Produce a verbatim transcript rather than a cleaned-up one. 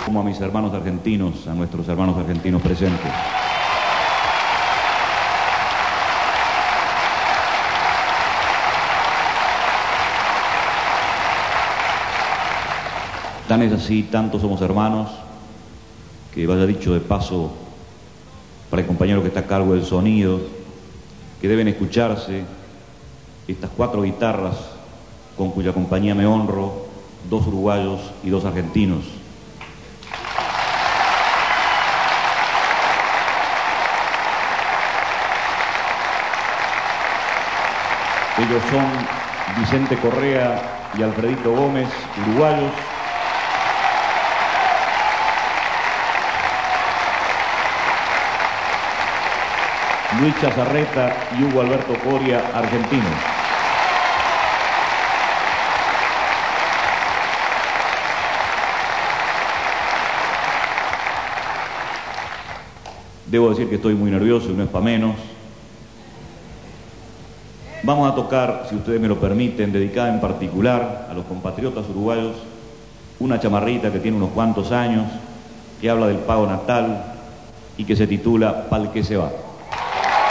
como a mis hermanos argentinos, a nuestros hermanos argentinos presentes. Tan es así, tanto somos hermanos, que vaya dicho de paso para el compañero que está a cargo del sonido, que deben escucharse estas cuatro guitarras con cuya compañía me honro, dos uruguayos y dos argentinos. Ellos son Vicente Correa y Alfredito Gómez, uruguayos. Luis Chazarreta y Hugo Alberto Coria, argentinos. Debo decir que estoy muy nervioso y no es para menos. Vamos a tocar, si ustedes me lo permiten, dedicada en particular a los compatriotas uruguayos, una chamarrita que tiene unos cuantos años, que habla del pago natal y que se titula Pal que se va.